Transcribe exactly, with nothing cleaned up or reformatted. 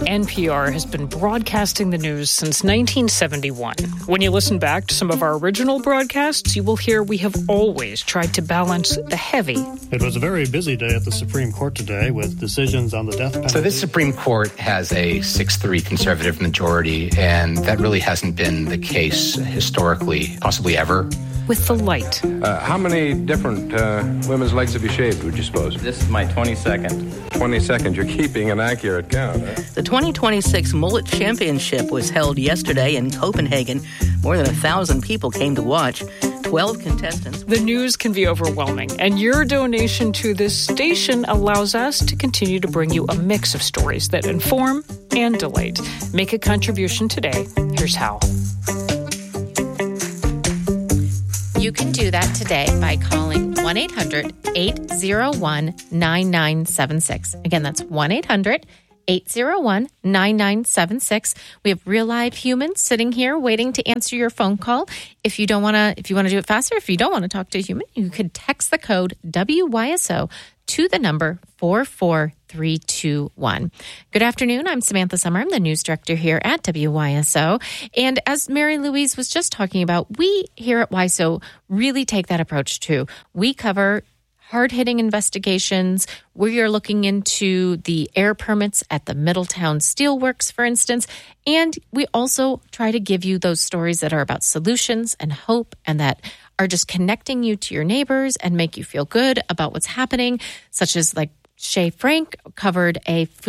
N P R has been broadcasting the news since nineteen seventy-one. When you listen back to some of our original broadcasts, you will hear we have always tried to balance the heavy. It was a very busy day at the Supreme Court today with decisions on the death penalty. So this Supreme Court has a six three conservative majority, and that really hasn't been the case historically, possibly ever. With the light. Uh, how many different uh, women's legs have you shaved, would you suppose? This is my twenty-second. twenty-second. You're keeping an accurate count, huh? The twenty twenty-six Mullet Championship was held yesterday in Copenhagen. More than a thousand people came to watch. twelve contestants. The news can be overwhelming, and your donation to this station allows us to continue to bring you a mix of stories that inform and delight. Make a contribution today. Here's how. You can do that today by calling one eight hundred eight oh one nine nine seven six. Again, that's one eight hundred eight oh one nine nine seven six. We have real live humans sitting here waiting to answer your phone call. If you don't want to, if you want to do it faster, if you don't want to talk to a human, you could text the code W Y S O to the number four four three two one. Good afternoon. I'm Samantha Summer. I'm the news director here at W Y S O. And as Mary Louise was just talking about, we here at W Y S O really take that approach too. We cover hard-hitting investigations. We are looking into the air permits at the Middletown Steelworks, for instance. And we also try to give you those stories that are about solutions and hope and that are just connecting you to your neighbors and make you feel good about what's happening, such as like Shay Frank covered a food